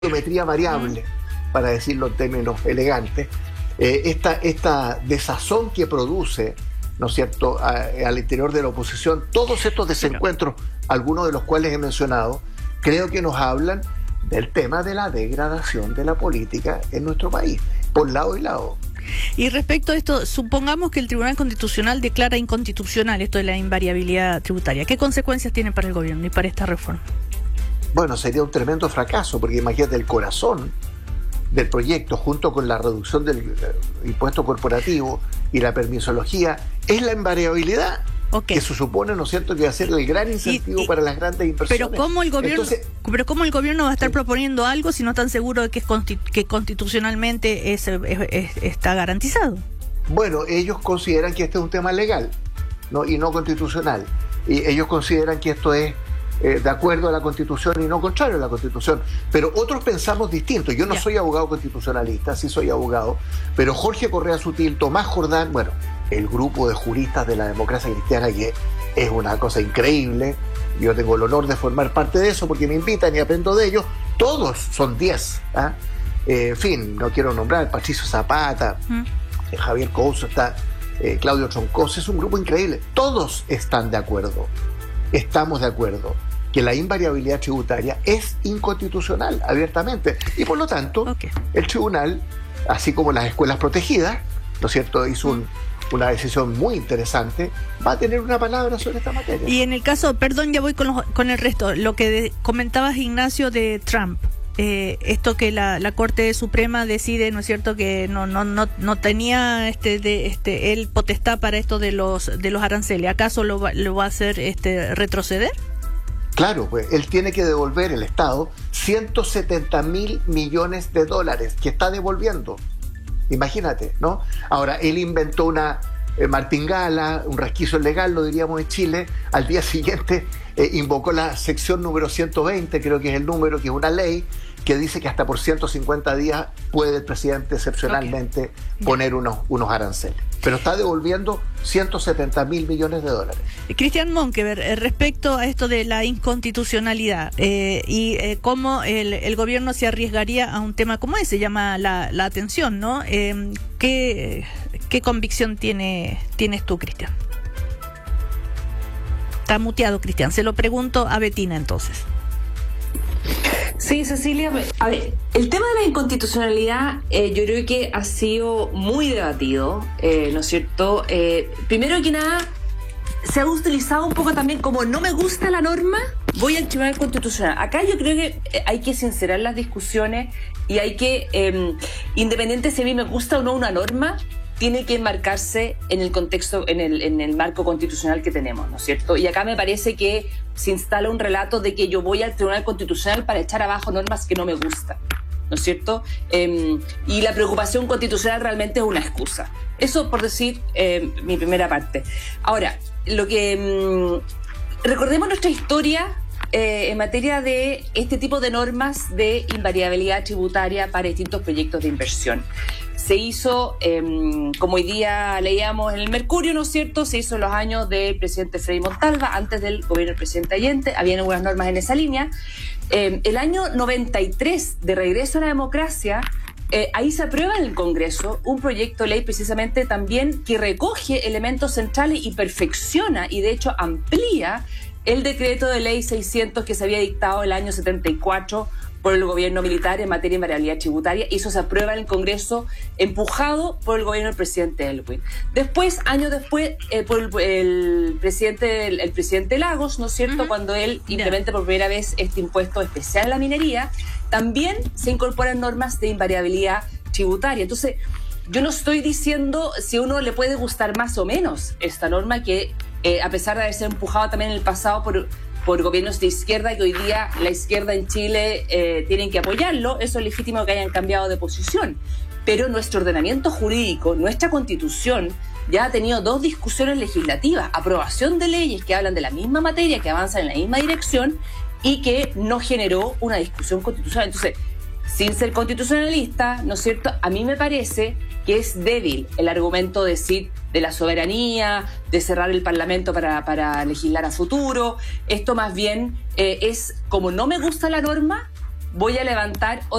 geometría variable, para decirlo en términos elegantes, esta desazón que produce, ¿no es cierto?, al interior de la oposición, todos estos desencuentros, algunos de los cuales he mencionado, creo que nos hablan del tema de la degradación de la política en nuestro país, por lado y lado. Y respecto a esto, supongamos que el Tribunal Constitucional declara inconstitucional esto de la invariabilidad tributaria. ¿Qué consecuencias tiene para el gobierno y para esta reforma? Bueno, sería un tremendo fracaso, porque imagínate, el corazón del proyecto, junto con la reducción del impuesto corporativo y la permisología, es la invariabilidad. Okay. Que se supone, ¿no es cierto?, que va a ser el gran incentivo para las grandes inversiones. Pero ¿cómo el gobierno va a estar proponiendo algo si no están seguros de que constitucionalmente está garantizado? Bueno, ellos consideran que este es un tema legal, ¿no?, y no constitucional. Y ellos consideran que esto es de acuerdo a la Constitución y no contrario a la Constitución. Pero otros pensamos distinto. Yo no soy abogado constitucionalista, sí soy abogado, pero Jorge Correa Sutil, Tomás Jordán, bueno, el grupo de juristas de la democracia cristiana, que es una cosa increíble. Yo tengo el honor de formar parte de eso porque me invitan y aprendo de ellos. Todos son 10. En fin, no quiero nombrar, Patricio Zapata, Javier Couso, está Claudio Troncoso, es un grupo increíble. Todos están de acuerdo, estamos de acuerdo que la invariabilidad tributaria es inconstitucional abiertamente. Y por lo tanto, el tribunal, así como las escuelas protegidas, ¿no es cierto?, hizo una decisión muy interesante, va a tener una palabra sobre esta materia. Y en el caso, perdón, ya voy con el resto, lo que comentabas, Ignacio, de Trump, esto que la Corte Suprema decide, ¿no es cierto?, que no tenía él potestad para esto de los aranceles. ¿Acaso lo va a hacer retroceder? Claro, pues él tiene que devolver, el Estado, 170.000 millones de dólares que está devolviendo. Imagínate, ¿no? Ahora, él inventó una martingala, un resquicio legal, lo diríamos en Chile. Al día siguiente invocó la sección número 120, creo que es el número, que es una ley que dice que hasta por 150 días puede el presidente excepcionalmente poner unos aranceles. Pero está devolviendo 170.000 millones de dólares. Cristian Monkeberg, respecto a esto de la inconstitucionalidad y cómo el gobierno se arriesgaría a un tema como ese, llama la atención, ¿no? ¿Qué convicción tienes tú, Cristian? Está muteado, Cristian. Se lo pregunto a Betina, entonces. Sí, Cecilia, a ver, el tema de la inconstitucionalidad yo creo que ha sido muy debatido, ¿no es cierto? Primero que nada, se ha utilizado un poco también como no me gusta la norma, voy al Tribunal Constitucional. Acá yo creo que hay que sincerar las discusiones y hay que, independiente si a mí me gusta o no una norma, tiene que enmarcarse en el contexto, en el marco constitucional que tenemos, ¿no es cierto? Y acá me parece que se instala un relato de que yo voy al Tribunal Constitucional para echar abajo normas que no me gustan, ¿no es cierto? Y la preocupación constitucional realmente es una excusa. Eso por decir mi primera parte. Ahora, recordemos nuestra historia en materia de este tipo de normas de invariabilidad tributaria para distintos proyectos de inversión. Se hizo, como hoy día leíamos en el Mercurio, ¿no es cierto?, se hizo en los años del presidente Frei Montalva, antes del gobierno del presidente Allende, habían algunas normas en esa línea. El año 93, de regreso a la democracia, ahí se aprueba en el Congreso un proyecto de ley precisamente también que recoge elementos centrales y perfecciona y de hecho amplía el decreto de ley 600 que se había dictado el año 74 por el gobierno militar en materia de invariabilidad tributaria, y eso se aprueba en el Congreso empujado por el gobierno del presidente Elwin. Después, años después, por el presidente Lagos, ¿no es cierto?, cuando él implementa por primera vez este impuesto especial a la minería, también se incorporan normas de invariabilidad tributaria. Entonces, yo no estoy diciendo si a uno le puede gustar más o menos esta norma que, a pesar de haber sido empujada también en el pasado por gobiernos de izquierda, que hoy día la izquierda en Chile tienen que apoyarlo, eso es legítimo que hayan cambiado de posición. Pero nuestro ordenamiento jurídico, nuestra Constitución, ya ha tenido 2 discusiones legislativas, aprobación de leyes que hablan de la misma materia, que avanzan en la misma dirección y que no generó una discusión constitucional. Entonces, sin ser constitucionalista, ¿no es cierto?, a mí me parece que es débil el argumento de la soberanía, de cerrar el Parlamento para legislar a futuro. Esto más bien es, como no me gusta la norma, voy a levantar